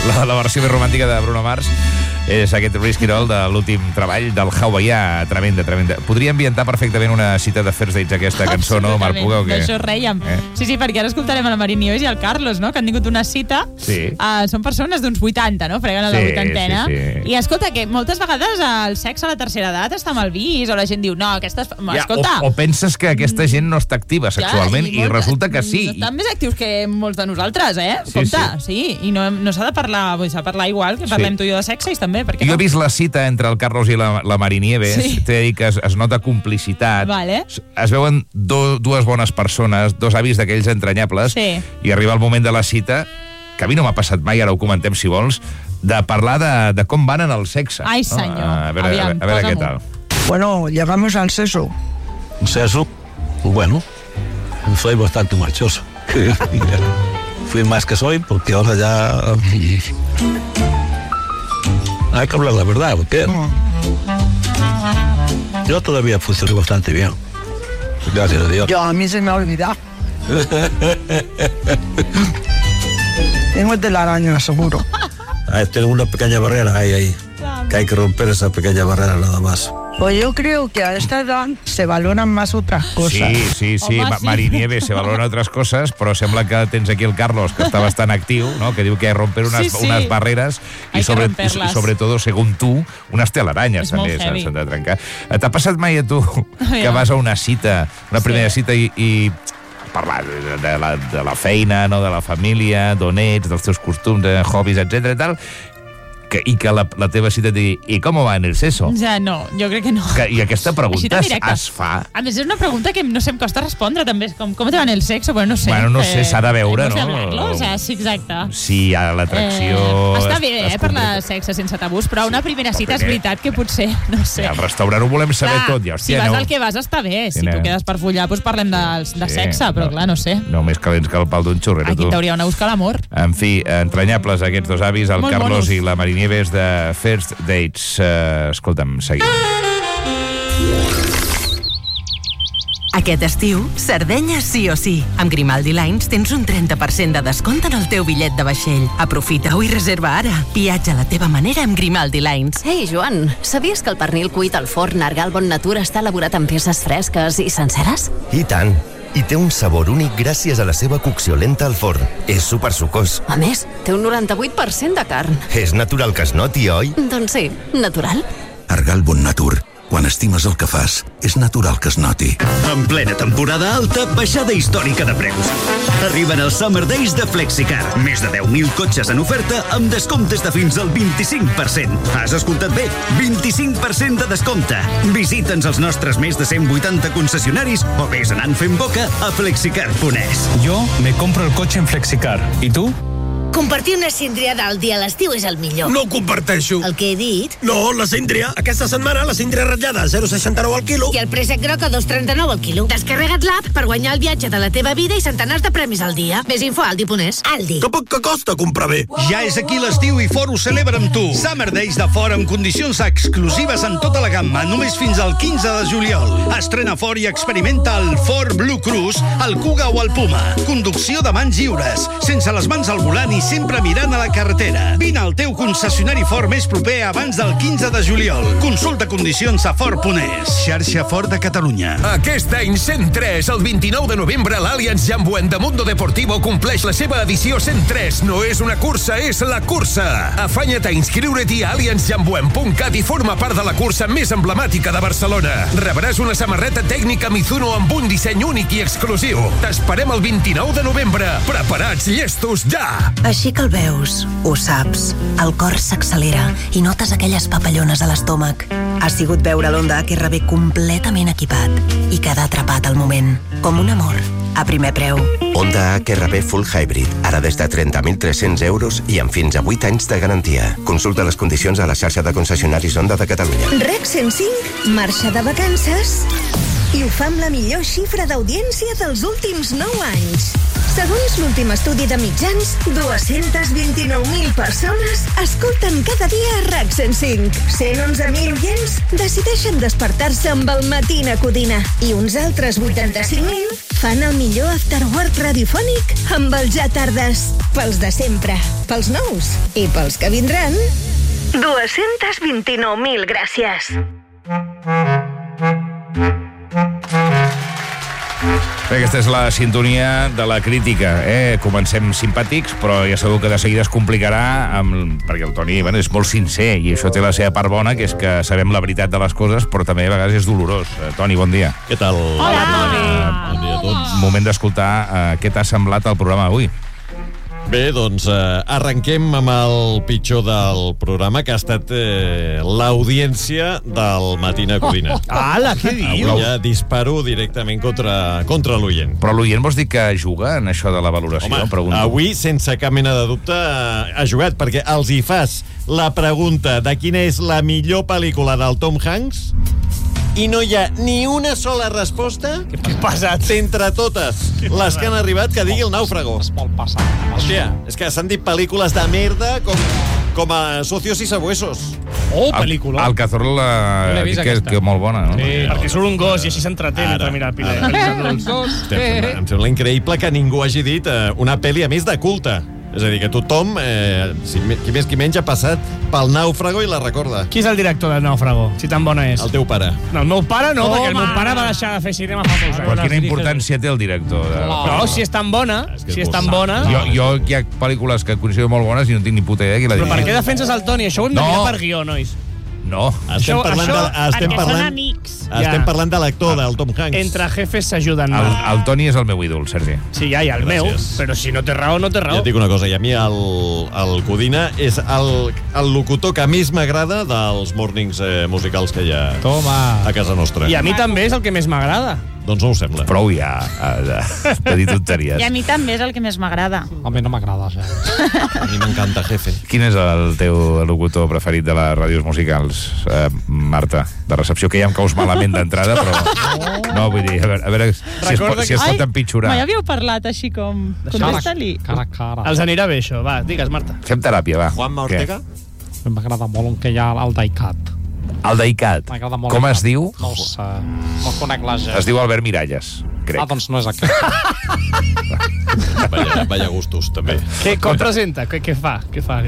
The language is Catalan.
La versió més romàntica de Bruno Mars és aquest Risky Roll de l'últim treball del hawaià. Tremenda. Podria ambientar perfectament una cita de First Dates, aquesta cançó, no, Marc Puga, o què? D'això rèiem. Sí, perquè ara escoltarem a la Marín Nieves i al Carlos, no?, que han tingut una cita. Sí. Són persones d'uns 80, no?, freguen a la vuitantena. Sí. I escolta, que moltes vegades el sexe a la tercera edat està mal vist, o la gent diu, no, aquesta... Escolta... O penses que aquesta gent no està activa sexualment, i resulta que sí. Estan més actius que molts de nosaltres, Compte, sí. I no s'ha de parlar, s'ha de parlar igual que parlem tu i jo de sexe, i també, perquè jo he vist la cita entre el Carlos i la Marín Nieves, t'he de dir que es nota complicitat, es veuen dues bones persones, dos avis d'aquells entranyables, i arriba el moment de la cita, que a mi no m'ha passat mai, ara ho comentem si vols, de parlar de com van en el sexe. Ai, senyor. A veure què tal. Bueno, llegamos al seso. ¿Seso? Bueno, soy bastante marchoso. Fui más que soy, porque ahora ya... Hay que hablar la verdad, porque yo todavía funciono bastante bien. Gracias a Dios. Yo, a mí se me ha olvidado. Tengo telaraña, seguro. Tengo una pequeña barrera ahí, que hay que romper esa pequeña barrera nada más. Pues yo creo que a esta edad se valoran más otras cosas. Sí. Marín Nieves, se valoren altres coses, però sembla que tens aquí el Carlos, que està bastant actiu, no?, que diu que hay que romper unes barreres i sobretot, segons tu, unes telarañas també s'han de trencar. T'ha passat mai a tu que vas a una cita, una primera cita i parlar de la feina, no, de la família, d'on ets, dels teus costums, hobbies, etc. i tal, i que la teva cita et digui, i com va en el seso? Ja, no, jo crec que no. I aquesta pregunta es fa... A més, és una pregunta que no sé, em costa respondre, també. Com te va en el sexo? Bueno, no sé. Bueno, no sé, s'ha de veure, no? Sí, exacte. Sí, hi ha l'atracció... Està bé, parlar de sexe sense tabús, però una primera cita és veritat que potser, no sé... Al restaurant ho volem saber tot, ja, hòstia. Si vas al que vas, està bé. Si tu quedes per follar, doncs parlem de sexe, però clar, no sé. No, més calents que el pal d'un xurrero, tu. Aquí t'hauria d'anar a buscar l'amor. En fi, entranyables aquests dos avis, el Carlos i la Marín Nieves de First Dates. Escolta'm, seguim. Aquest estiu, Sardenya sí o sí. Amb Grimaldi Lines tens un 30% de descompte en el teu bitllet de vaixell. Aprofita-ho i reserva ara. Viatja a la teva manera amb Grimaldi Lines. Ei, Joan, sabies que el pernil cuit al forn Argal Bon Natur està elaborat amb peces fresques i senceres? I tant. I té un sabor únic gràcies a la seva cocció lenta al forn. És supersucós. A més, té un 98% de carn. És natural que es noti, oi? Doncs sí, natural. Argal Bon Natur. Quan estimes el que fas, és natural que es noti. En plena temporada alta, baixada històrica de preus. Arriben els Summer Days de Flexicar. Més de 10.000 cotxes en oferta amb descomptes de fins al 25%. Has escoltat bé? 25% de descompte. Visita'ns als nostres més de 180 concessionaris o vés anant fent boca a flexicar.es. Jo me compro el cotxe en Flexicar. I tu? Compartir una síndria d'Aldi a l'estiu és el millor. No ho comparteixo. El que he dit? No, la síndria. Aquesta setmana la síndria ratllada a 0,69 al quilo. I el préssec groc a 2,39 al quilo. Descarrega't l'app per guanyar el viatge de la teva vida i centenars de premis al dia. Més info a Aldi.es. Aldi. Que poc que costa comprar bé. Ja és aquí l'estiu i Ford ho celebra amb tu. Summer Days de Ford amb condicions exclusives en tota la gamma, només fins al 15 de juliol. Estrena Ford i experimenta el Ford Blue Cruise, el Kuga o el Puma. Conducció de mans lliures, sense les mans al volant i sempre mirant a la carretera. Vine al teu concessionari Ford més proper abans del 15 de juliol. Consulta condicions a Ford.es. Xarxa Ford de Catalunya. Aquest any 103, el 29 de novembre, l'Allianz Jambuent de Mundo Deportivo compleix la seva edició 103. No és una cursa, és la cursa. Afanya't a inscriure-t'hi a allianzjambuent.cat i forma part de la cursa més emblemàtica de Barcelona. Rebràs una samarreta tècnica Mizuno amb un disseny únic i exclusiu. T'esperem el 29 de novembre. Preparats, llestos, ja! Així que el veus, ho saps, el cor s'accelera i notes aquelles papallones a l'estómac. Ha sigut veure l'Honda HR-V completament equipat i quedar atrapat al moment, com un amor, a primer preu. Honda HR-V Full Hybrid, ara des de 30.300 euros i amb fins a 8 anys de garantia. Consulta les condicions a la xarxa de concessionaris Honda de Catalunya. REC 105 marxa de vacances i ho fa amb la millor xifra d'audiència dels últims 9 anys. Segons l'últim estudi de mitjans, 229.000 persones escolten cada dia RAC 105. 111.000 oients decideixen despertar-se amb el Matina Codina. I uns altres 85.000 fan el millor afterwork radiofònic amb el Ja Tardes. Pels de sempre, pels nous i pels que vindran, 229.000 gràcies. Aquesta és la sintonia de la crítica. Comencem simpàtics, però ja segur que de seguida es complicarà, perquè el Toni és molt sincer, i això té la seva part bona, que és que sabem la veritat de les coses, però també a vegades és dolorós. Toni, bon dia. Què tal? Hola, Toni. Bon dia a tots. Moment d'escoltar què t'ha semblat el programa d'avui. Bé, doncs arrenquem amb el pitjor del programa, que ha estat l'audiència del Matina Codina. Ala, què dius? Avui ja disparo directament contra l'oient. Però l'oient vols dir que juga en això de la valoració? Home, avui, sense cap mena de dubte, ha jugat, perquè els hi fas la pregunta de quina és la millor pel·lícula del Tom Hanks i no hi ha ni una sola resposta entre totes les que han arribat que digui El Náufrago. Hòstia, és que s'han dit pel·lícules de merda com a Socios y Sabuesos. Oh, pel·lícula. El Cazorla que és molt bona, no? Sí, perquè surt un gos i així s'entretén mentre mira el pel·lis. Em sembla increïble que ningú hagi dit una pel·li a més de culte. És a dir, que tothom, qui més qui menys, ha passat pel Náufrago i la recorda. Qui és el director del Náufrago, si tan bona és? El teu pare. No, el meu pare no, perquè el meu pare va deixar de fer cinema fa molts anys. Però quina importància té el director? No, si és tan bona, Jo hi ha pel·lícules que considero molt bones i no tinc ni puta idea qui la dirigeix. Però per què defenses el Toni? Això ho hem de mirar per guió, nois. No. Estem parlant de l'actor del Tom Hanks. Entre jefes s'ajuden. El Toni és el meu ídol, Sergi. Sí, ja, i el meu, però si no té raó, no té raó. Ja et dic una cosa, i a mi el Codina és el locutor que més m'agrada dels mornings musicals que hi ha a casa nostra. I a mi també és el que més m'agrada. Doncs no ho sembla. Prou ja de dir tonteries. I a mi també és el que més m'agrada. A mi no m'agrada, A mi m'encanta, jefe. Quin és el teu locutor preferit de les ràdios musicals, Marta? De recepció, que ja em caus malament d'entrada, però... No, vull dir, a veure si es pot empitjorar. Mai havíeu parlat així com... Contesta-li. Els anirà bé, això. Va, digues, Marta. Fem teràpia, va. Juanma Ortega? M'agrada molt que hi ha el Daicat. El Daicat. Com es diu? No ho sé. No conec la gent. Es diu Albert Miralles, crec. Doncs no és aquest. Vaya gustos, també. Com presenta? Què fa?